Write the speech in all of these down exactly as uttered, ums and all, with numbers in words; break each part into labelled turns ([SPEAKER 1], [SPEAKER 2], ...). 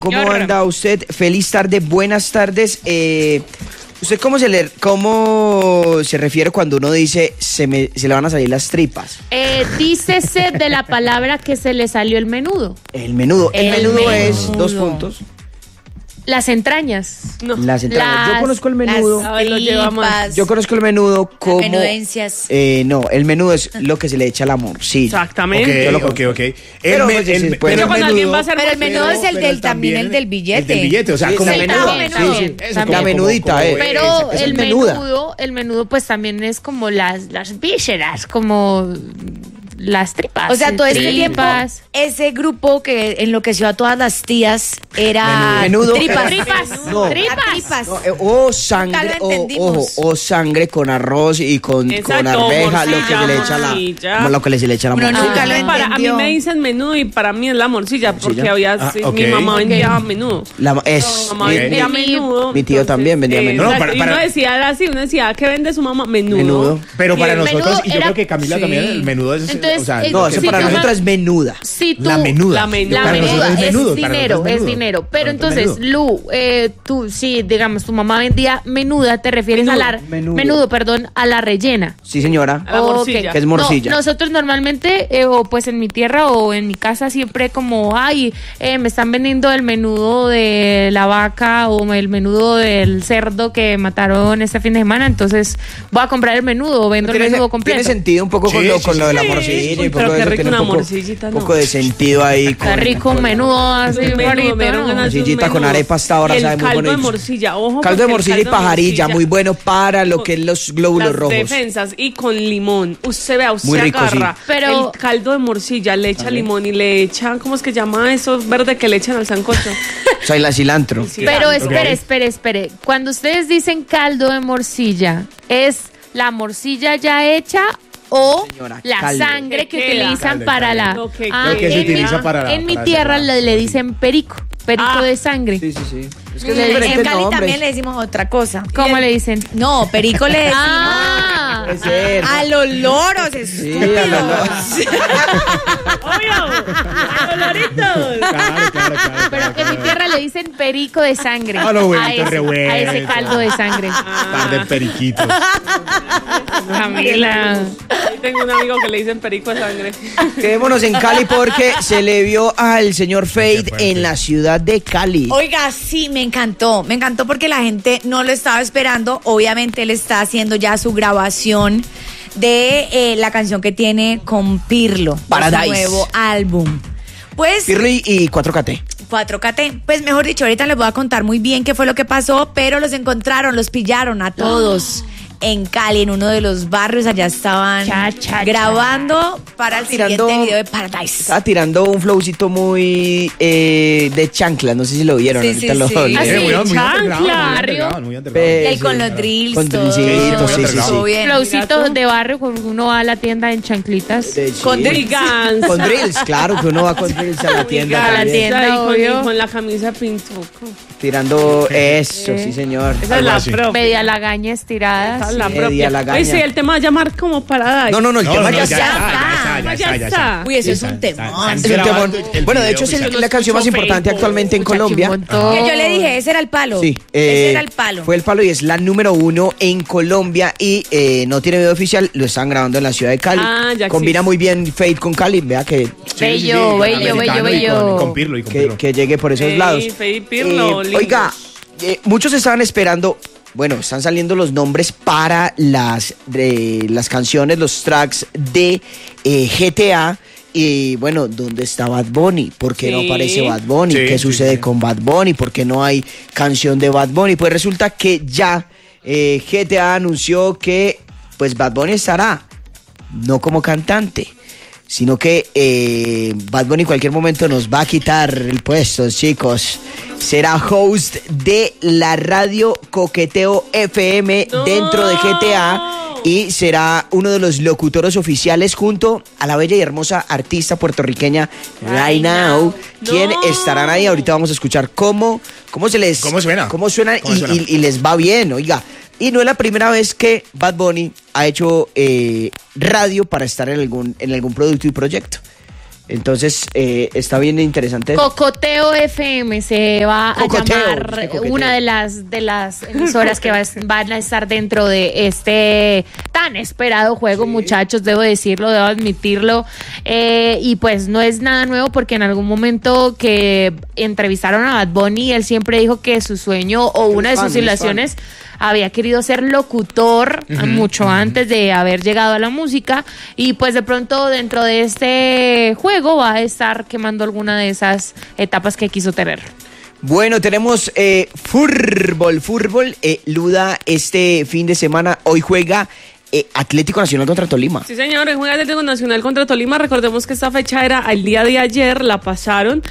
[SPEAKER 1] ¿Cómo anda usted? Feliz tarde, buenas tardes. Eh, ¿Usted cómo se le cómo se refiere cuando uno dice se, me, se le van a salir las tripas?
[SPEAKER 2] Eh, dícese de la palabra que se le salió el menudo.
[SPEAKER 1] El menudo. El, el menudo, menudo es dos puntos.
[SPEAKER 2] Las entrañas.
[SPEAKER 1] No. Las entrañas. Las, yo conozco el menudo.
[SPEAKER 3] Las tripas,
[SPEAKER 1] yo conozco el menudo como.
[SPEAKER 3] Menudencias.
[SPEAKER 1] Eh, no, el menudo es lo que se le echa a la morcilla.
[SPEAKER 4] Exactamente.
[SPEAKER 1] Okay,
[SPEAKER 4] ok, ok, ok. El,
[SPEAKER 1] pero,
[SPEAKER 4] me, el, el,
[SPEAKER 1] pero,
[SPEAKER 3] cuando alguien va a hacer
[SPEAKER 5] pero el menudo
[SPEAKER 3] pero,
[SPEAKER 5] es el del también el del billete.
[SPEAKER 4] El del billete, o sea,
[SPEAKER 1] sí,
[SPEAKER 4] como
[SPEAKER 1] menudo.
[SPEAKER 2] menudo. Sí, sí.
[SPEAKER 1] La menudita,
[SPEAKER 2] como,
[SPEAKER 1] eh.
[SPEAKER 2] Pero es el menudo, el menudo pues también es como las, las vísceras, como las tripas.
[SPEAKER 5] O sea, todo este tiempo,
[SPEAKER 2] tripas.
[SPEAKER 5] ese grupo que enloqueció a todas las tías era
[SPEAKER 1] menudo.
[SPEAKER 5] tripas.
[SPEAKER 2] Tripas.
[SPEAKER 1] No.
[SPEAKER 2] Tripas.
[SPEAKER 5] tripas.
[SPEAKER 1] No, eh, o sangre, o, ojo, o sangre con arroz y con, con arveja, lo que se le echa la, lo que se le echa la morcilla.
[SPEAKER 5] Nunca lo
[SPEAKER 3] para, a mí me dicen menudo y para mí es la morcilla, porque
[SPEAKER 1] ¿Morcilla?
[SPEAKER 3] había
[SPEAKER 4] Ah,
[SPEAKER 3] sí,
[SPEAKER 4] okay.
[SPEAKER 3] mi mamá vendía
[SPEAKER 2] Okay.
[SPEAKER 3] menudo.
[SPEAKER 1] La, es,
[SPEAKER 3] Mi mamá
[SPEAKER 1] mi,
[SPEAKER 3] vendía
[SPEAKER 1] mi-
[SPEAKER 3] menudo.
[SPEAKER 1] mi tío
[SPEAKER 3] entonces,
[SPEAKER 1] también vendía
[SPEAKER 3] eh,
[SPEAKER 1] menudo.
[SPEAKER 4] No,
[SPEAKER 3] exacto,
[SPEAKER 4] para-
[SPEAKER 3] y
[SPEAKER 4] para-
[SPEAKER 3] uno decía así, uno decía, ¿qué vende su mamá? Menudo.
[SPEAKER 1] Menudo.
[SPEAKER 4] Pero
[SPEAKER 3] Y
[SPEAKER 4] para
[SPEAKER 3] el
[SPEAKER 4] nosotros,
[SPEAKER 2] menudo
[SPEAKER 4] y yo
[SPEAKER 2] era-
[SPEAKER 4] creo que Camila
[SPEAKER 3] sí.
[SPEAKER 4] también, el menudo es.
[SPEAKER 2] Entonces,
[SPEAKER 4] o sea,
[SPEAKER 2] el-
[SPEAKER 1] No,
[SPEAKER 4] lo
[SPEAKER 1] eso
[SPEAKER 4] que-
[SPEAKER 1] para
[SPEAKER 2] tú
[SPEAKER 1] nosotros
[SPEAKER 2] vas-
[SPEAKER 1] es menuda.
[SPEAKER 2] Si tú,
[SPEAKER 4] La menuda.
[SPEAKER 3] La menuda.
[SPEAKER 2] La
[SPEAKER 4] Para nosotros
[SPEAKER 2] menuda
[SPEAKER 4] es
[SPEAKER 2] es,
[SPEAKER 4] menudo, para
[SPEAKER 2] dinero,
[SPEAKER 4] nosotros es
[SPEAKER 2] es
[SPEAKER 4] menudo.
[SPEAKER 2] dinero. Pero
[SPEAKER 4] Para nosotros
[SPEAKER 2] entonces,
[SPEAKER 4] es
[SPEAKER 2] Lu, eh, tú, sí, digamos, tu mamá vendía menuda, te refieres
[SPEAKER 3] Menudo.
[SPEAKER 2] a la
[SPEAKER 1] Menudo.
[SPEAKER 2] menudo, perdón, a la rellena.
[SPEAKER 1] Sí, señora.
[SPEAKER 3] A la
[SPEAKER 2] Ok.
[SPEAKER 3] morcilla.
[SPEAKER 1] Que es morcilla.
[SPEAKER 2] No, nosotros normalmente, eh, o pues en mi tierra o en mi casa siempre como, ay, eh, me están vendiendo el menudo de la vaca o el menudo del cerdo que mataron este fin de semana, entonces voy a comprar el menudo o vendo el
[SPEAKER 1] Tiene,
[SPEAKER 2] menudo completo.
[SPEAKER 1] tiene sentido un poco con,
[SPEAKER 4] Sí,
[SPEAKER 1] lo,
[SPEAKER 4] sí,
[SPEAKER 1] con lo de la
[SPEAKER 3] sí.
[SPEAKER 1] morcilla y
[SPEAKER 3] Uy,
[SPEAKER 1] un poco
[SPEAKER 3] pero
[SPEAKER 1] de
[SPEAKER 3] qué
[SPEAKER 1] eso,
[SPEAKER 3] rico
[SPEAKER 1] tiene
[SPEAKER 3] una
[SPEAKER 1] un poco,
[SPEAKER 3] morcillita,
[SPEAKER 1] un
[SPEAKER 3] ¿no?
[SPEAKER 1] poco de sentido ahí.
[SPEAKER 2] Está rico un menudo así,
[SPEAKER 3] Un menudo,
[SPEAKER 2] bonito,
[SPEAKER 3] me dieron
[SPEAKER 2] ¿no?
[SPEAKER 3] ganas de un
[SPEAKER 1] Morcillita con
[SPEAKER 3] menudo.
[SPEAKER 1] arepa hasta ahora
[SPEAKER 3] Y el
[SPEAKER 1] sabe muy
[SPEAKER 3] caldo de
[SPEAKER 1] bonito.
[SPEAKER 3] morcilla, ojo.
[SPEAKER 1] Caldo de
[SPEAKER 3] porque el
[SPEAKER 1] morcilla y
[SPEAKER 3] caldo de
[SPEAKER 1] pajarilla,
[SPEAKER 3] morcilla-
[SPEAKER 1] muy bueno para lo que es los glóbulos
[SPEAKER 3] las
[SPEAKER 1] rojos.
[SPEAKER 3] defensas y con limón. Usted vea, usted
[SPEAKER 1] Muy rico,
[SPEAKER 3] agarra
[SPEAKER 1] sí.
[SPEAKER 2] Pero-
[SPEAKER 3] el caldo de morcilla, le echa limón y le echa, ¿cómo es que llama eso verde que le echan al sancocho?
[SPEAKER 1] O sea, y la cilantro.
[SPEAKER 3] Sí.
[SPEAKER 2] Pero
[SPEAKER 3] Ok.
[SPEAKER 2] espere, espere, espere. Cuando ustedes dicen caldo de morcilla, ¿es la morcilla ya hecha o
[SPEAKER 1] Señora,
[SPEAKER 2] la
[SPEAKER 1] caldo.
[SPEAKER 2] sangre que
[SPEAKER 3] ¿Qué queda?
[SPEAKER 2] utilizan
[SPEAKER 4] Caldo,
[SPEAKER 2] para la...
[SPEAKER 4] caldo.
[SPEAKER 3] Lo que
[SPEAKER 2] Ah,
[SPEAKER 3] queda. Lo que se
[SPEAKER 2] en mi-
[SPEAKER 4] utiliza para-
[SPEAKER 2] En mi
[SPEAKER 4] para
[SPEAKER 2] tierra
[SPEAKER 4] hacer la
[SPEAKER 2] le, le dicen perico, perico
[SPEAKER 3] Ah.
[SPEAKER 2] de sangre.
[SPEAKER 1] Sí, sí, sí. Es que
[SPEAKER 5] En
[SPEAKER 1] son diferentes
[SPEAKER 5] Cali
[SPEAKER 1] nombres.
[SPEAKER 5] también le decimos otra cosa.
[SPEAKER 2] ¿Cómo le dicen?
[SPEAKER 5] No, perico le decimos
[SPEAKER 2] Ah,
[SPEAKER 1] Puede ser.
[SPEAKER 5] a los loros,
[SPEAKER 1] Sí,
[SPEAKER 5] estúpidos.
[SPEAKER 1] a los loros.
[SPEAKER 3] ¡Obvio! ¡Coloritos!
[SPEAKER 4] Claro, claro, claro.
[SPEAKER 2] pero en mi tierra le dicen perico de sangre.
[SPEAKER 4] Ah, los huevitos
[SPEAKER 2] a, ese,
[SPEAKER 4] revueltos.
[SPEAKER 2] a ese caldo de sangre.
[SPEAKER 4] Par de periquitos.
[SPEAKER 2] Camila.
[SPEAKER 3] Ahí tengo un amigo que le dicen perico de sangre.
[SPEAKER 1] Quedémonos en Cali porque se le vio al señor Fade en la ciudad de Cali.
[SPEAKER 5] Oiga, sí, me encantó. Me encantó porque la gente no lo estaba esperando. Obviamente él está haciendo ya su grabación de eh, la canción que tiene con Pirlo. de
[SPEAKER 1] Paradise.
[SPEAKER 5] Su nuevo álbum. Pues
[SPEAKER 1] Pirli y cuatro K T.
[SPEAKER 5] cuatro K T. Pues mejor dicho, ahorita les voy a contar muy bien qué fue lo que pasó, pero los encontraron, los pillaron a todos. En Cali, en uno de los barrios, allá estaban
[SPEAKER 2] Cha, cha,
[SPEAKER 5] grabando para el
[SPEAKER 1] Tirando-
[SPEAKER 5] siguiente video de Paradise.
[SPEAKER 1] Estaba tirando un flowcito muy eh, de chancla, no sé si lo vieron.
[SPEAKER 5] Sí,
[SPEAKER 1] ahorita
[SPEAKER 5] sí,
[SPEAKER 1] lo
[SPEAKER 5] sí.
[SPEAKER 1] leí.
[SPEAKER 2] Ah, sí,
[SPEAKER 4] Eh, muy- muy
[SPEAKER 2] chancla,
[SPEAKER 4] underground, muy
[SPEAKER 2] barrio.
[SPEAKER 4] underground, muy underground.
[SPEAKER 1] Pe-
[SPEAKER 5] Y con
[SPEAKER 1] sí,
[SPEAKER 5] los drills,
[SPEAKER 1] con
[SPEAKER 5] todo.
[SPEAKER 1] drillcitos,
[SPEAKER 4] sí, sí, sí.
[SPEAKER 5] Estuvo bien.
[SPEAKER 2] Flowcitos de barrio, cuando uno va a la tienda en chanclitas.
[SPEAKER 1] De-
[SPEAKER 5] Con
[SPEAKER 1] sí.
[SPEAKER 5] drills.
[SPEAKER 3] Gansa.
[SPEAKER 1] Con drills, claro que uno va con drills a la tienda
[SPEAKER 2] a la
[SPEAKER 1] también.
[SPEAKER 2] tienda.
[SPEAKER 3] Y con,
[SPEAKER 2] obvio.
[SPEAKER 3] y con la camisa pintuco.
[SPEAKER 1] Tirando eso, sí señor.
[SPEAKER 3] Esa es
[SPEAKER 4] Algo
[SPEAKER 3] la
[SPEAKER 4] así.
[SPEAKER 3] propia.
[SPEAKER 2] Media lagaña estiradas.
[SPEAKER 3] Esa es la
[SPEAKER 1] Sí,
[SPEAKER 3] propia.
[SPEAKER 1] media lagaña.
[SPEAKER 3] Oye, sí, el tema va a llamar como Paradise.
[SPEAKER 1] No, no, no, el
[SPEAKER 4] No,
[SPEAKER 1] tema
[SPEAKER 4] no,
[SPEAKER 1] ya
[SPEAKER 4] ya
[SPEAKER 1] está.
[SPEAKER 4] está, ya está, ya
[SPEAKER 3] Ya
[SPEAKER 4] está, ya
[SPEAKER 3] está.
[SPEAKER 4] está.
[SPEAKER 5] Uy, eso es
[SPEAKER 4] Están-
[SPEAKER 5] un temón.
[SPEAKER 4] están
[SPEAKER 1] Es un
[SPEAKER 4] grabando
[SPEAKER 1] temón.
[SPEAKER 4] el
[SPEAKER 1] Bueno, de
[SPEAKER 4] video
[SPEAKER 1] hecho es
[SPEAKER 4] oficial.
[SPEAKER 1] el- la canción más importante actualmente en Colombia.
[SPEAKER 5] Que yo le dije, ese era el palo.
[SPEAKER 1] Sí,
[SPEAKER 5] ese
[SPEAKER 1] eh,
[SPEAKER 5] era el palo.
[SPEAKER 1] Fue el palo y es la número uno en Colombia y eh, no tiene video oficial, lo están grabando en la ciudad de Cali.
[SPEAKER 3] Ah, ya
[SPEAKER 1] Combina
[SPEAKER 3] existe.
[SPEAKER 1] muy bien Fade con Cali, vea que,
[SPEAKER 4] Sí, sí, sí,
[SPEAKER 2] Bello,
[SPEAKER 4] con
[SPEAKER 2] bello,
[SPEAKER 4] americano
[SPEAKER 2] bello,
[SPEAKER 4] y con-
[SPEAKER 2] bello.
[SPEAKER 4] y Con Pirlo y con
[SPEAKER 1] que,
[SPEAKER 4] Pirlo.
[SPEAKER 1] que llegue por esos
[SPEAKER 3] Ey,
[SPEAKER 1] lados.
[SPEAKER 3] Fade y Pirlo,
[SPEAKER 1] Eh,
[SPEAKER 3] lindos.
[SPEAKER 1] oiga, eh, muchos estaban esperando, bueno, están saliendo los nombres para las, de, las canciones, los tracks de eh, G T A. Y bueno, ¿dónde está Bad Bunny? ¿Por qué no
[SPEAKER 3] Sí.
[SPEAKER 1] aparece Bad Bunny?
[SPEAKER 4] Sí,
[SPEAKER 1] ¿Qué
[SPEAKER 4] sí,
[SPEAKER 1] sucede
[SPEAKER 4] sí.
[SPEAKER 1] con Bad Bunny? ¿Por qué no hay canción de Bad Bunny? Pues resulta que ya eh, G T A anunció que pues Bad Bunny estará, no como cantante, sino que eh, Bad Bunny en cualquier momento nos va a quitar el puesto, chicos. Será host de la radio Coqueteo F M
[SPEAKER 3] No.
[SPEAKER 1] dentro de G T A y será uno de los locutores oficiales junto a la bella y hermosa artista puertorriqueña Right Now, quien
[SPEAKER 3] No.
[SPEAKER 1] estarán ahí. Ahorita vamos a escuchar cómo, cómo se les...
[SPEAKER 4] ¿Cómo suena?
[SPEAKER 1] Cómo suenan
[SPEAKER 4] ¿Cómo
[SPEAKER 1] y,
[SPEAKER 4] suena?
[SPEAKER 1] y- y les va bien, oiga. Y no es la primera vez que Bad Bunny ha hecho eh, radio para estar en algún, en algún producto y proyecto. Entonces, eh, está bien interesante.
[SPEAKER 2] Cocoteo F M se va
[SPEAKER 1] Cocoteo,
[SPEAKER 2] a llamar
[SPEAKER 1] sí, Cocoteo.
[SPEAKER 2] una de las de las emisoras que va, van a estar dentro de este tan esperado juego, sí. Muchachos, debo decirlo, debo admitirlo. Eh, y pues no es nada nuevo porque en algún momento que entrevistaron a Bad Bunny, él siempre dijo que su sueño o una de sus ilusiones había querido ser locutor uh-huh, mucho uh-huh. antes de haber llegado a la música, y pues de pronto dentro de este juego va a estar quemando alguna de esas etapas que quiso tener.
[SPEAKER 1] Bueno, tenemos eh, fútbol, fútbol, eh, Luda, este fin de semana, hoy juega Eh, Atlético Nacional contra Tolima.
[SPEAKER 3] Sí, señor, juega Atlético Nacional contra Tolima. Recordemos que esta fecha era el día de ayer, la pasaron.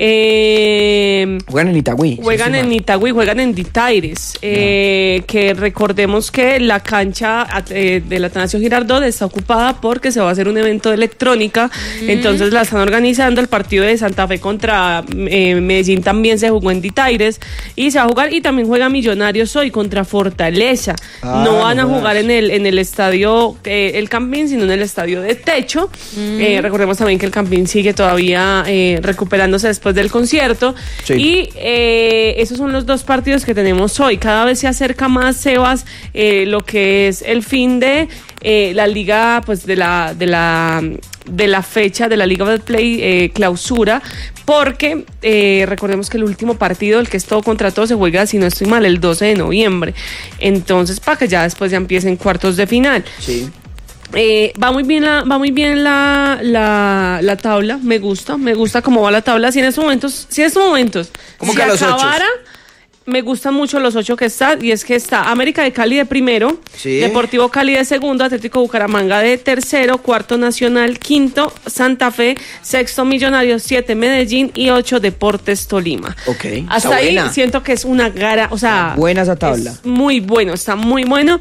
[SPEAKER 3] Eh,
[SPEAKER 1] juegan en Itagüí.
[SPEAKER 3] Juegan sí, en Itagüí, juegan en Ditaires. Eh, que recordemos que la cancha eh, del Atanasio Girardot está ocupada porque se va a hacer un evento de electrónica. Mm. Entonces la están organizando. El partido de Santa Fe contra eh, Medellín también se jugó en Ditaires y se va a jugar. Y también juega Millonarios hoy contra Fortaleza. Ah, no van no a jugar más. en el en el estadio, eh, el Campín, sino en el estadio de techo. Mm. Eh, recordemos también que el Campín sigue todavía eh, recuperándose después del concierto. Sí. Y eh, esos son los dos partidos que tenemos hoy. Cada vez se acerca más, Sebas, eh, lo que es el fin de eh, la liga, pues de la de la de la fecha de la Liga de Play eh, clausura, porque eh, recordemos que el último partido, el que es todo contra todo, se juega, si no estoy mal, el doce de noviembre. Entonces, para que ya después ya empiecen cuartos de final.
[SPEAKER 1] Sí.
[SPEAKER 3] Eh, va muy bien la, va muy bien la, la, la tabla, me gusta, me gusta cómo va la tabla. Si en estos momentos, si en estos momentos
[SPEAKER 1] ¿Cómo
[SPEAKER 3] se
[SPEAKER 1] que a los
[SPEAKER 3] acabara,
[SPEAKER 1] ocho?
[SPEAKER 3] Me gustan mucho los ocho que está, y es que está América de Cali de primero, sí. Deportivo Cali de segundo, Atlético Bucaramanga de tercero, cuarto Nacional, quinto Santa Fe, sexto Millonarios, siete Medellín y ocho Deportes Tolima.
[SPEAKER 1] Ok.
[SPEAKER 3] Hasta ahí buena. Siento que es una gara, o sea,
[SPEAKER 1] buena esa tabla.
[SPEAKER 3] Es muy bueno, está muy bueno,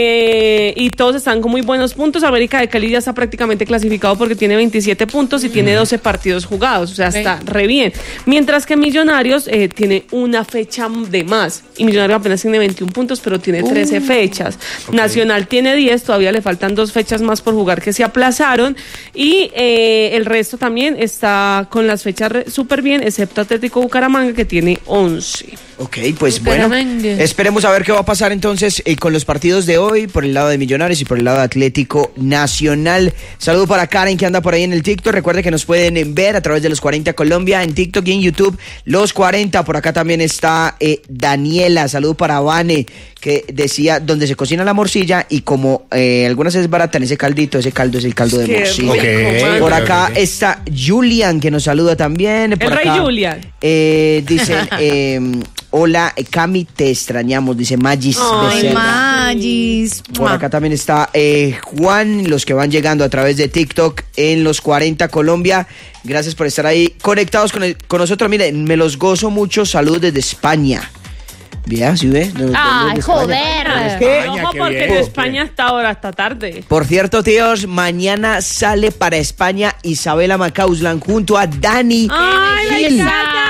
[SPEAKER 3] eh, y todos están con muy buenos puntos. América de Cali ya está prácticamente clasificado porque tiene veintisiete puntos y mm. tiene doce partidos jugados, o sea, okay. está re bien. Mientras que Millonarios eh, tiene una fecha de más, y Millonarios apenas tiene veintiún puntos, pero tiene trece uh, fechas. Okay. Nacional tiene diez, todavía le faltan dos fechas más por jugar que se aplazaron, y eh, el resto también está con las fechas súper bien, excepto Atlético Bucaramanga, que tiene once.
[SPEAKER 1] Ok, pues bueno, esperemos a ver qué va a pasar entonces eh, con los partidos de hoy, por el lado de Millonarios y por el lado de Atlético Nacional. Saludo para Karen, que anda por ahí en el TikTok. Recuerde que nos pueden ver a través de Los cuarenta Colombia en TikTok y en YouTube, Los cuarenta. Por acá también está eh, Daniela. Saludo para Vane, que decía donde se cocina la morcilla, y como eh, algunas veces baratan ese caldito, ese caldo es el caldo de morcilla. Okay. Por acá okay. está Julian, que nos saluda también. Por
[SPEAKER 3] el
[SPEAKER 1] acá,
[SPEAKER 3] rey Julian.
[SPEAKER 1] Eh, dicen... eh, hola, Cami, te extrañamos, dice Magis.
[SPEAKER 5] Ay, Magis.
[SPEAKER 1] Por acá también está eh, Juan, los que van llegando a través de TikTok en Los cuarenta Colombia. Gracias por estar ahí conectados con, el, con nosotros. Miren, me los gozo mucho. Saludos desde España. ¿Vea? ¿Sí ve? No,
[SPEAKER 2] ¡ay, joder!
[SPEAKER 3] Es que, ojo, porque de España hasta ahora, hasta tarde.
[SPEAKER 1] Por cierto, tíos, mañana sale para España Isabela Macauslan junto a Dani.
[SPEAKER 3] ¡Ay,
[SPEAKER 1] Gil.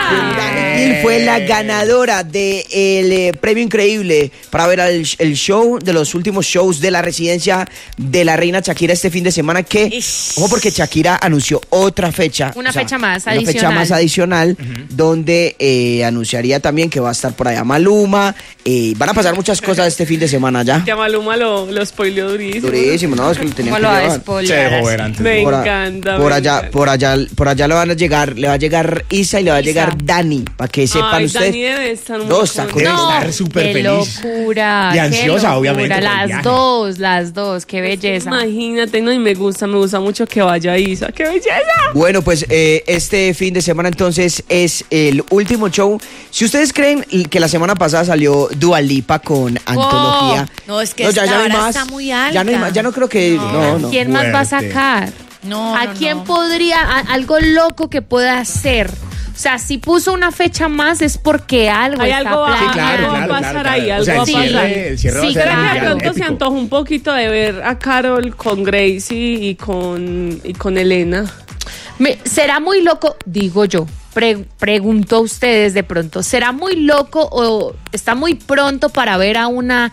[SPEAKER 3] Dani
[SPEAKER 1] Gil fue la ganadora del eh, premio increíble para ver el, el show de los últimos shows de la residencia de la reina Shakira este fin de semana. Que, Ish. ojo, porque Shakira anunció otra fecha.
[SPEAKER 2] Una o sea, fecha más
[SPEAKER 1] una
[SPEAKER 2] adicional.
[SPEAKER 1] Una fecha más adicional, uh-huh. donde eh, anunciaría también que va a estar por allá Maluma. Eh, van a pasar muchas cosas este fin de semana ya.
[SPEAKER 3] Ya Maluma lo, lo spoileó durísimo.
[SPEAKER 1] Durísimo, no, es que lo tenían que
[SPEAKER 3] llevar. Me
[SPEAKER 1] por
[SPEAKER 3] encanta.
[SPEAKER 1] Por
[SPEAKER 3] me
[SPEAKER 1] allá,
[SPEAKER 3] encanta.
[SPEAKER 1] por allá, por allá le van a llegar, le va a llegar Isa y le va a
[SPEAKER 2] Isa.
[SPEAKER 1] llegar Dani, para que sepan
[SPEAKER 3] Ay,
[SPEAKER 1] ustedes.
[SPEAKER 3] Dani debe estar muy
[SPEAKER 1] dos,
[SPEAKER 3] contenta.
[SPEAKER 4] Debe
[SPEAKER 2] No,
[SPEAKER 4] estar súper
[SPEAKER 2] qué
[SPEAKER 4] feliz.
[SPEAKER 2] locura.
[SPEAKER 4] Y ansiosa,
[SPEAKER 2] qué locura.
[SPEAKER 4] obviamente, por el
[SPEAKER 2] Las
[SPEAKER 4] viaje.
[SPEAKER 2] dos, las dos, qué belleza.
[SPEAKER 3] Imagínate, no, y me gusta, me gusta mucho que vaya Isa. ¡Qué belleza!
[SPEAKER 1] Bueno, pues eh, este fin de semana entonces es el último show. Si ustedes creen que la semana pasada salió Dua Lipa con Antología.
[SPEAKER 5] Oh, no, es que
[SPEAKER 1] no,
[SPEAKER 5] esta
[SPEAKER 1] ya, ya
[SPEAKER 5] hora
[SPEAKER 1] no más,
[SPEAKER 5] está muy alta.
[SPEAKER 1] Ya no, hay más, ya no creo que... No, no. no.
[SPEAKER 2] ¿Quién
[SPEAKER 4] Fuerte.
[SPEAKER 2] más va a sacar?
[SPEAKER 5] No,
[SPEAKER 2] ¿A
[SPEAKER 5] no,
[SPEAKER 2] quién
[SPEAKER 5] no.
[SPEAKER 2] podría, a- algo loco que pueda hacer? O sea, si puso una fecha más es porque algo
[SPEAKER 3] Hay
[SPEAKER 2] está
[SPEAKER 3] algo va-
[SPEAKER 4] Sí,
[SPEAKER 2] planeado.
[SPEAKER 4] claro,
[SPEAKER 3] Algo va a
[SPEAKER 4] claro,
[SPEAKER 3] pasar
[SPEAKER 4] claro,
[SPEAKER 3] ahí,
[SPEAKER 4] claro.
[SPEAKER 3] algo
[SPEAKER 4] O sea,
[SPEAKER 3] va a
[SPEAKER 4] el
[SPEAKER 3] pasar.
[SPEAKER 4] cierre, el cierre
[SPEAKER 2] Sí,
[SPEAKER 4] va a ser
[SPEAKER 2] claro.
[SPEAKER 3] ¿Será que de
[SPEAKER 4] mundial,
[SPEAKER 3] pronto se
[SPEAKER 4] épico.
[SPEAKER 3] antoja un poquito de ver a Carol con Gracie y con, y con Elena?
[SPEAKER 2] Me- ¿Será muy loco? Digo yo. Pre- pregunto a ustedes de pronto. ¿Será muy loco o está muy pronto para ver a una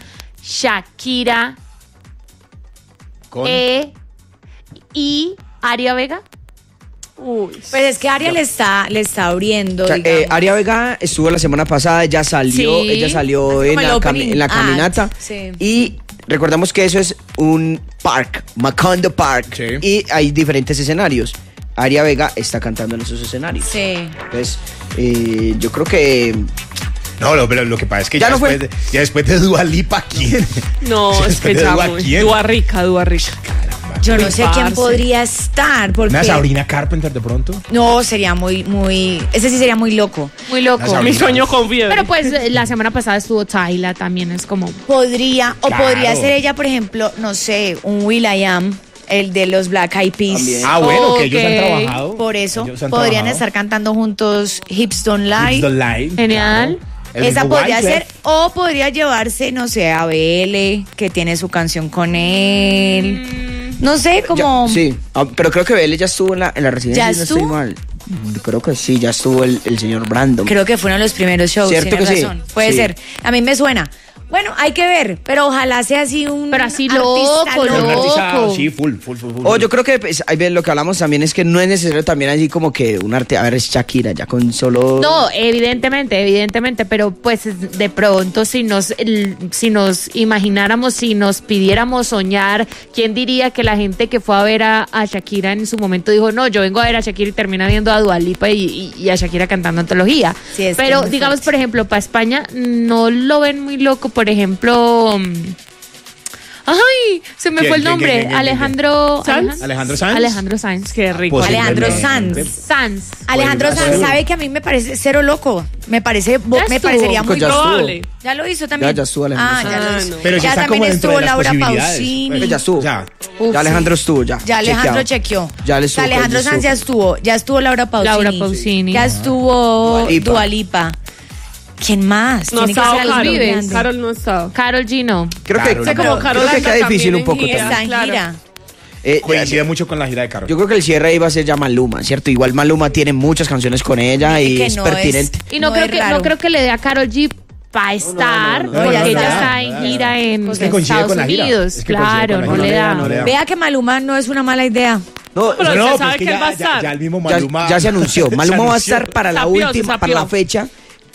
[SPEAKER 2] Shakira
[SPEAKER 4] Con-
[SPEAKER 2] eh, y Aria Vega?
[SPEAKER 3] Uy.
[SPEAKER 5] Pues es que Aria le está, le está abriendo.
[SPEAKER 1] O sea,
[SPEAKER 5] digamos.
[SPEAKER 1] eh, Aria Vega estuvo la semana pasada, ella salió,
[SPEAKER 2] Sí.
[SPEAKER 1] ella salió
[SPEAKER 5] Hace
[SPEAKER 1] en
[SPEAKER 5] como el
[SPEAKER 1] la, cami-
[SPEAKER 5] opening
[SPEAKER 1] en la
[SPEAKER 5] act,
[SPEAKER 1] caminata
[SPEAKER 5] sí.
[SPEAKER 1] y recordamos que eso es un park, Macondo Park,
[SPEAKER 4] Sí.
[SPEAKER 1] y hay diferentes escenarios. Aria Vega está cantando en esos escenarios.
[SPEAKER 5] Sí.
[SPEAKER 1] Entonces, eh, yo creo que
[SPEAKER 4] No, lo, pero lo que pasa es que
[SPEAKER 1] Ya
[SPEAKER 4] ya,
[SPEAKER 1] no fue.
[SPEAKER 4] después, de, ya después de Dua Lipa, ¿quién?
[SPEAKER 3] No,
[SPEAKER 4] Ya
[SPEAKER 3] es
[SPEAKER 4] después
[SPEAKER 3] que
[SPEAKER 4] de
[SPEAKER 3] ya
[SPEAKER 4] Dua,
[SPEAKER 3] muy.
[SPEAKER 4] ¿quién?
[SPEAKER 3] Dua rica, Dua rica.
[SPEAKER 5] Yo no
[SPEAKER 3] Uy,
[SPEAKER 5] sé quién
[SPEAKER 3] parce.
[SPEAKER 5] podría estar, porque
[SPEAKER 4] ¿Una Sabrina Carpenter de pronto?
[SPEAKER 5] no sería muy, muy, ese sí sería muy loco.
[SPEAKER 2] Muy loco.
[SPEAKER 4] Las
[SPEAKER 3] Mi sueño con fiebre.
[SPEAKER 2] Pero pues eh, la semana pasada estuvo Tyla, también es como...
[SPEAKER 5] Podría, o
[SPEAKER 4] Claro.
[SPEAKER 5] podría ser ella, por ejemplo, no sé, un will.i.am, el de los Black Eyed Peas.
[SPEAKER 1] También.
[SPEAKER 4] Ah, bueno, que ellos
[SPEAKER 2] Ok.
[SPEAKER 4] han trabajado.
[SPEAKER 5] Por eso
[SPEAKER 4] Ellos han
[SPEAKER 5] podrían
[SPEAKER 4] trabajado.
[SPEAKER 5] estar cantando juntos Hips Don't Lie.
[SPEAKER 4] Hips Don't Lie,
[SPEAKER 2] Genial.
[SPEAKER 4] claro. El
[SPEAKER 5] Esa
[SPEAKER 4] mismo
[SPEAKER 5] podría
[SPEAKER 4] Wyclef.
[SPEAKER 5] ser, o podría llevarse, no sé, a Bele, que tiene su canción con él. No sé, como...
[SPEAKER 1] ya- sí, ah, pero creo que Vélez ya estuvo en la, en la residencia.
[SPEAKER 5] ¿Ya
[SPEAKER 1] si no estoy
[SPEAKER 5] estuvo?
[SPEAKER 1] mal. Creo que sí, ya estuvo el, el señor Brandon.
[SPEAKER 5] Creo que fueron los primeros shows.
[SPEAKER 1] Cierto
[SPEAKER 5] tienes
[SPEAKER 1] que sí,
[SPEAKER 5] razón. Puede
[SPEAKER 1] sí.
[SPEAKER 5] ser. A mí me suena. Bueno, hay que ver, pero ojalá sea así un.
[SPEAKER 2] Pero así
[SPEAKER 5] artista
[SPEAKER 2] loco,
[SPEAKER 4] Un
[SPEAKER 2] loco.
[SPEAKER 4] artista, sí, full, full, full, full.
[SPEAKER 1] O yo creo que pues, ahí ven, lo que hablamos también es que no es necesario también así como que un arte, a ver, es Shakira ya con solo...
[SPEAKER 2] No, evidentemente, evidentemente, pero pues de pronto si nos el- si nos imagináramos, si nos pidiéramos soñar, ¿quién diría que la gente que fue a ver a, a Shakira en su momento dijo, no, yo vengo a ver a Shakira y termina viendo a Dua Lipa y, y- y a Shakira cantando antología?
[SPEAKER 5] Sí, es que
[SPEAKER 2] pero
[SPEAKER 5] es muy
[SPEAKER 2] digamos,
[SPEAKER 5] fuerte.
[SPEAKER 2] por ejemplo, para España no lo ven muy loco, por ejemplo... mm, Ay, se me
[SPEAKER 4] ¿Quién,
[SPEAKER 2] fue el
[SPEAKER 4] quién,
[SPEAKER 2] nombre.
[SPEAKER 4] quién, quién, quién,
[SPEAKER 2] Alejandro
[SPEAKER 3] ¿Sanz?
[SPEAKER 4] ¿Alejandro Sanz?
[SPEAKER 2] Alejandro Sanz.
[SPEAKER 3] Qué rico.
[SPEAKER 4] Pues,
[SPEAKER 5] Alejandro
[SPEAKER 4] posiblemente.
[SPEAKER 5] Sanz.
[SPEAKER 2] Sanz.
[SPEAKER 5] Alejandro
[SPEAKER 4] Pues,
[SPEAKER 5] Sanz,
[SPEAKER 4] azul.
[SPEAKER 5] ¿sabe que a mí me parece cero loco? Me parece, bo-
[SPEAKER 2] Ya
[SPEAKER 5] me
[SPEAKER 2] estuvo.
[SPEAKER 5] parecería muy
[SPEAKER 1] Pues ya
[SPEAKER 5] loco.
[SPEAKER 3] Probable.
[SPEAKER 5] Ya lo hizo también.
[SPEAKER 1] Ya, ya estuvo Alejandro
[SPEAKER 5] Ah, ya
[SPEAKER 3] Sanz.
[SPEAKER 5] lo
[SPEAKER 3] Ah,
[SPEAKER 5] hizo.
[SPEAKER 3] no.
[SPEAKER 4] Pero ya
[SPEAKER 5] ya
[SPEAKER 4] está
[SPEAKER 5] también
[SPEAKER 4] como dentro
[SPEAKER 5] estuvo
[SPEAKER 4] de las
[SPEAKER 5] Laura
[SPEAKER 4] posibilidades,
[SPEAKER 5] Pausini.
[SPEAKER 4] pues.
[SPEAKER 1] Pues ya estuvo.
[SPEAKER 4] Ya.
[SPEAKER 5] Uf,
[SPEAKER 1] Ya Alejandro estuvo, ya.
[SPEAKER 5] Ya Alejandro
[SPEAKER 1] chequeado.
[SPEAKER 5] chequeó.
[SPEAKER 1] Ya le estuvo,
[SPEAKER 5] O sea, Alejandro
[SPEAKER 1] ya
[SPEAKER 5] Sanz ya
[SPEAKER 1] estuvo.
[SPEAKER 5] estuvo. Ya estuvo Laura Pausini.
[SPEAKER 2] Laura Pausini.
[SPEAKER 5] Ya estuvo
[SPEAKER 1] Dua Lipa.
[SPEAKER 5] Dua Lipa. ¿Quién más?
[SPEAKER 3] No ha
[SPEAKER 5] Tiene que
[SPEAKER 3] estado
[SPEAKER 5] ser algo
[SPEAKER 3] Carol.
[SPEAKER 2] Vives.
[SPEAKER 5] grande.
[SPEAKER 3] Carol no ha estado.
[SPEAKER 2] Carol G no.
[SPEAKER 1] Creo que,
[SPEAKER 4] Claro,
[SPEAKER 1] creo,
[SPEAKER 4] no.
[SPEAKER 3] Como Carol
[SPEAKER 1] creo que
[SPEAKER 3] anda
[SPEAKER 1] queda difícil
[SPEAKER 3] también
[SPEAKER 1] un poco
[SPEAKER 3] en gira.
[SPEAKER 1] también.
[SPEAKER 5] Está en
[SPEAKER 3] Claro.
[SPEAKER 5] gira.
[SPEAKER 1] Eh,
[SPEAKER 4] Coincide mucho con la gira de Karol.
[SPEAKER 1] yo creo que el cierre iba a ser ya Maluma, ¿cierto? Igual Maluma tiene muchas canciones con ella y
[SPEAKER 5] Que
[SPEAKER 1] es
[SPEAKER 5] no
[SPEAKER 1] pertinente.
[SPEAKER 2] Y no,
[SPEAKER 5] No
[SPEAKER 2] creo
[SPEAKER 5] es
[SPEAKER 2] que
[SPEAKER 5] raro.
[SPEAKER 2] no creo que le dé a Karol G para estar,
[SPEAKER 1] no,
[SPEAKER 5] no,
[SPEAKER 2] porque
[SPEAKER 5] ya
[SPEAKER 2] ella
[SPEAKER 5] está.
[SPEAKER 2] está en gira en,
[SPEAKER 4] Es que
[SPEAKER 2] en
[SPEAKER 4] coincide
[SPEAKER 2] Estados
[SPEAKER 4] con la gira.
[SPEAKER 2] Unidos.
[SPEAKER 4] Es que coincide
[SPEAKER 2] Claro,
[SPEAKER 4] con la
[SPEAKER 2] no le
[SPEAKER 4] gira.
[SPEAKER 2] da.
[SPEAKER 4] No le da.
[SPEAKER 5] Vea que Maluma no es una mala idea.
[SPEAKER 1] No,
[SPEAKER 3] Pero
[SPEAKER 1] ya-
[SPEAKER 3] se
[SPEAKER 4] no,
[SPEAKER 3] sabe
[SPEAKER 4] pues
[SPEAKER 3] que
[SPEAKER 4] que
[SPEAKER 3] él va a
[SPEAKER 4] ya, ya,
[SPEAKER 3] estar.
[SPEAKER 4] ya el mismo
[SPEAKER 1] ya,
[SPEAKER 4] Maluma.
[SPEAKER 1] ya se anunció.
[SPEAKER 4] se
[SPEAKER 1] Maluma va a
[SPEAKER 4] anunció.
[SPEAKER 1] estar para la
[SPEAKER 3] Sapió, se
[SPEAKER 1] última, para
[SPEAKER 3] sapió.
[SPEAKER 1] la fecha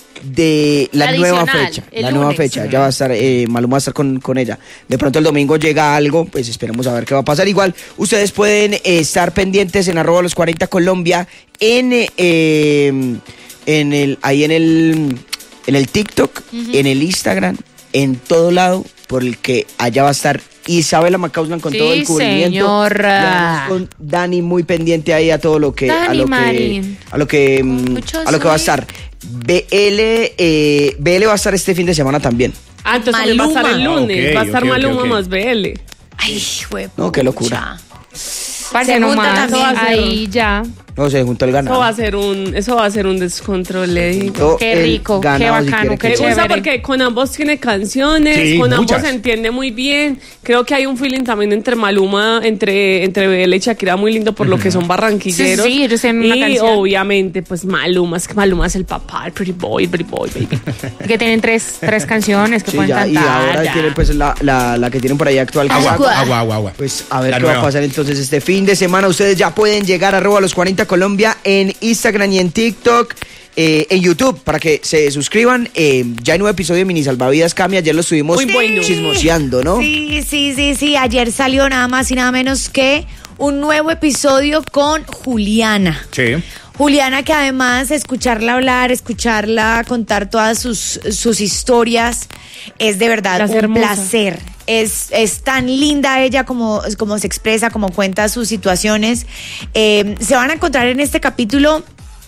[SPEAKER 1] de la
[SPEAKER 2] Adicional,
[SPEAKER 1] nueva fecha.
[SPEAKER 2] el
[SPEAKER 1] La nueva
[SPEAKER 2] lunes.
[SPEAKER 1] fecha. Ya va a estar, eh, Maluma va a estar con, con ella. De pronto el domingo llega algo, pues esperemos a ver qué va a pasar. Igual, ustedes pueden eh, estar pendientes en arroba los cuarenta Colombia, en, eh, en el, ahí en el, en el TikTok, en el Instagram, en todo lado, por el que allá va a estar Isabela Macauslan con
[SPEAKER 2] Sí,
[SPEAKER 1] todo el cubrimiento.
[SPEAKER 2] señora.
[SPEAKER 1] Y además con Dani muy pendiente ahí a todo lo que, a
[SPEAKER 2] Dani
[SPEAKER 1] lo que,
[SPEAKER 2] Marín.
[SPEAKER 1] a lo que, mm,
[SPEAKER 2] Mucho
[SPEAKER 1] a lo que va a
[SPEAKER 2] sueño.
[SPEAKER 1] estar. B L, eh, B L va a estar este fin de semana también.
[SPEAKER 3] Ah, entonces también va a estar el
[SPEAKER 5] Maluma.
[SPEAKER 3] lunes.
[SPEAKER 4] Ah, ok,
[SPEAKER 3] va a estar
[SPEAKER 4] ok, ok,
[SPEAKER 3] Maluma
[SPEAKER 4] ok.
[SPEAKER 3] más B L.
[SPEAKER 5] Ay, güey.
[SPEAKER 1] No, qué locura.
[SPEAKER 2] Parce,
[SPEAKER 5] Se junta
[SPEAKER 2] nomás,
[SPEAKER 5] también.
[SPEAKER 2] ahí ya.
[SPEAKER 1] No, se juntó el
[SPEAKER 3] Eso va
[SPEAKER 1] ganado.
[SPEAKER 3] a ser un, eso va a ser un descontrol, le digo.
[SPEAKER 1] Todo
[SPEAKER 2] Qué
[SPEAKER 1] el
[SPEAKER 2] rico, qué
[SPEAKER 1] ganado, si
[SPEAKER 2] bacano,
[SPEAKER 1] quiere
[SPEAKER 2] qué
[SPEAKER 3] Me
[SPEAKER 1] que-
[SPEAKER 3] gusta
[SPEAKER 2] chévere.
[SPEAKER 3] porque con ambos tiene canciones,
[SPEAKER 4] Sí,
[SPEAKER 3] con ambos
[SPEAKER 4] muchas.
[SPEAKER 3] se entiende muy bien. Creo que hay un feeling también entre Maluma, entre, entre B L y Shakira muy lindo por lo que son barranquilleros.
[SPEAKER 2] Sí, sí, ellos tienen una
[SPEAKER 3] y
[SPEAKER 2] canción.
[SPEAKER 3] obviamente, pues Maluma, es que Maluma es el papá, el pretty boy, el pretty boy, baby.
[SPEAKER 2] Que tienen tres, tres canciones que
[SPEAKER 1] Sí,
[SPEAKER 2] pueden
[SPEAKER 1] ya, y
[SPEAKER 2] cantar.
[SPEAKER 1] ahora
[SPEAKER 2] ya.
[SPEAKER 1] tienen pues la, la, la que tienen por ahí actual.
[SPEAKER 4] Agua,
[SPEAKER 1] Agua.
[SPEAKER 4] agua, agua, agua.
[SPEAKER 1] Pues a ver
[SPEAKER 4] La
[SPEAKER 1] qué va a
[SPEAKER 4] nueva.
[SPEAKER 1] pasar entonces este fin de semana. Ustedes ya pueden llegar a arroba los cuarenta Colombia en Instagram y en TikTok, eh, en YouTube, para que se suscriban. Eh, ya hay nuevo episodio de Mini Salvavidas Cami. Ayer lo estuvimos
[SPEAKER 3] Muy bueno.
[SPEAKER 1] chismoseando, ¿no?
[SPEAKER 5] Sí, sí, sí, sí. Ayer salió nada más y nada menos que un nuevo episodio con Juliana.
[SPEAKER 4] Sí.
[SPEAKER 5] Juliana, que además escucharla hablar, escucharla contar todas sus, sus historias, es de verdad
[SPEAKER 2] Las
[SPEAKER 5] un
[SPEAKER 2] hermosas.
[SPEAKER 5] placer. Es, es tan linda ella como, como se expresa, como cuenta sus situaciones. Eh, se van a encontrar en este capítulo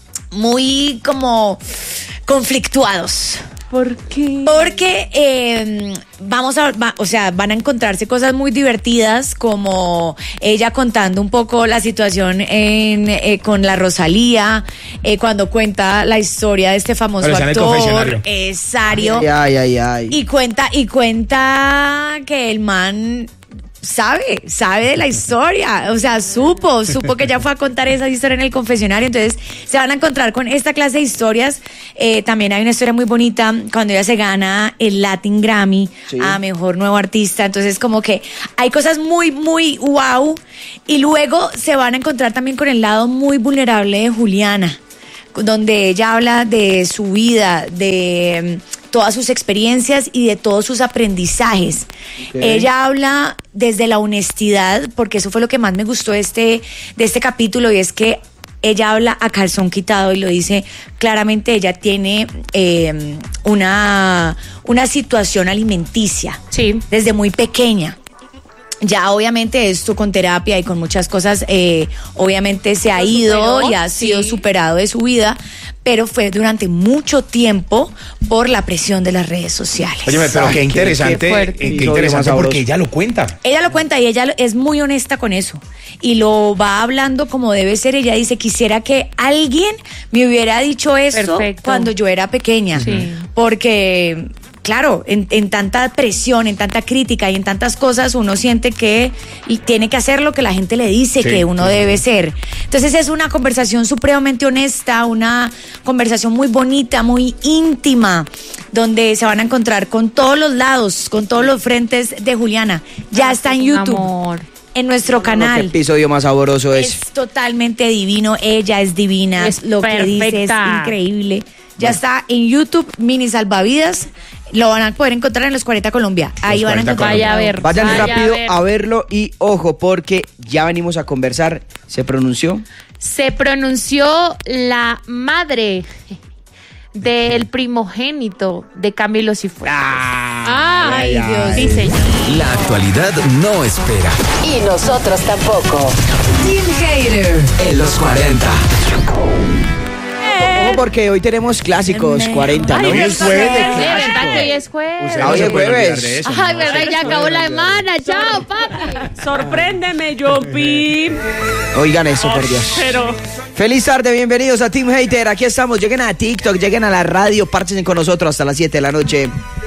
[SPEAKER 5] muy como conflictuados.
[SPEAKER 3] ¿Por qué?
[SPEAKER 5] Porque eh, vamos a, va- o sea, van a encontrarse cosas muy divertidas, como ella contando un poco la situación en, eh, con la Rosalía, eh, cuando cuenta la historia de este famoso
[SPEAKER 4] Cuando está en el
[SPEAKER 5] actor,
[SPEAKER 4] confesionario.
[SPEAKER 5] eh, Sario,
[SPEAKER 1] Ay, ay, ay, ay.
[SPEAKER 5] y cuenta, y cuenta que el man sabe, sabe de la historia, o sea, supo, supo que ella fue a contar esa historia en el confesionario, entonces se van a encontrar con esta clase de historias. Eh, también hay una historia muy bonita cuando ella se gana el Latin Grammy
[SPEAKER 1] Sí.
[SPEAKER 5] a Mejor Nuevo Artista, entonces como que hay cosas muy, muy wow, y luego se van a encontrar también con el lado muy vulnerable de Juliana, donde ella habla de su vida, de mm, todas sus experiencias y de todos sus aprendizajes.
[SPEAKER 1] Ok.
[SPEAKER 5] Ella habla desde la honestidad, porque eso fue lo que más me gustó de este, de este capítulo, y es que ella habla a calzón quitado y lo dice claramente. Ella tiene eh, una, una situación alimenticia
[SPEAKER 2] Sí.
[SPEAKER 5] desde muy pequeña. Ya obviamente esto con terapia y con muchas cosas, eh, obviamente se ha
[SPEAKER 2] Lo
[SPEAKER 5] ido
[SPEAKER 2] superó,
[SPEAKER 5] y ha sido
[SPEAKER 2] sí.
[SPEAKER 5] superado de su vida, pero fue durante mucho tiempo por la presión de las redes sociales.
[SPEAKER 4] Óyeme, pero
[SPEAKER 1] Ay,
[SPEAKER 4] qué
[SPEAKER 1] qué-
[SPEAKER 4] interesante,
[SPEAKER 2] qué fuerte.
[SPEAKER 4] eh, qué
[SPEAKER 1] Y lo veo
[SPEAKER 4] interesante
[SPEAKER 1] más sabroso.
[SPEAKER 4] porque ella lo cuenta.
[SPEAKER 5] Ella lo cuenta y ella lo- es muy honesta con eso y lo va hablando como debe ser. Ella dice, quisiera que alguien me hubiera dicho eso
[SPEAKER 2] Perfecto.
[SPEAKER 5] cuando yo era pequeña,
[SPEAKER 2] Sí.
[SPEAKER 5] porque claro, en, en tanta presión, en tanta crítica y en tantas cosas, uno siente que y tiene que hacer lo que la gente le dice
[SPEAKER 4] Sí.
[SPEAKER 5] que uno debe ser. Entonces es una conversación supremamente honesta, una conversación muy bonita, muy íntima, donde se van a encontrar con todos los lados, con todos los frentes de Juliana. Ya está en
[SPEAKER 2] Un
[SPEAKER 5] YouTube,
[SPEAKER 2] amor.
[SPEAKER 5] en nuestro
[SPEAKER 1] Qué
[SPEAKER 5] canal.
[SPEAKER 1] episodio más sabroso es.
[SPEAKER 5] Es totalmente divino, ella es divina,
[SPEAKER 2] Es
[SPEAKER 5] lo que dice es
[SPEAKER 2] perfecta.
[SPEAKER 5] increíble. Ya está en YouTube, Mini Salvavidas. Lo van a poder encontrar en Los cuarenta Colombia. Ahí van a
[SPEAKER 4] cuarenta
[SPEAKER 5] encontrar.
[SPEAKER 2] Vaya a ver.
[SPEAKER 1] Vayan
[SPEAKER 2] Vaya
[SPEAKER 1] rápido
[SPEAKER 2] a ver.
[SPEAKER 1] a verlo y ojo, porque ya venimos a conversar. ¿Se pronunció?
[SPEAKER 2] Se pronunció la madre del primogénito de Camilo Cifuentes.
[SPEAKER 5] Ay, Dios.
[SPEAKER 2] Sí, señor.
[SPEAKER 6] La actualidad no espera.
[SPEAKER 7] Y nosotros tampoco.
[SPEAKER 5] Team Hater.
[SPEAKER 6] En los cuarenta.
[SPEAKER 1] Ojo, porque hoy tenemos clásicos cuarenta, ¿no?
[SPEAKER 2] Ay,
[SPEAKER 4] Hoy es jueves de
[SPEAKER 2] ¿verdad
[SPEAKER 4] clásico.
[SPEAKER 2] que hoy es jueves?
[SPEAKER 4] Ustedes
[SPEAKER 1] Ah,
[SPEAKER 4] no
[SPEAKER 1] hoy
[SPEAKER 4] se
[SPEAKER 1] es
[SPEAKER 4] pueden
[SPEAKER 1] jueves.
[SPEAKER 4] olvidar de eso,
[SPEAKER 2] Ay,
[SPEAKER 4] ¿no?
[SPEAKER 2] verdad, ya acabó la semana. Chao, papi.
[SPEAKER 3] Sorpréndeme, Jompi.
[SPEAKER 1] Oigan eso, por Dios.
[SPEAKER 3] Pero
[SPEAKER 1] Feliz tarde, bienvenidos a Team Hater. Aquí estamos. Lleguen a TikTok, lleguen a la radio, párchense con nosotros hasta las siete de la noche.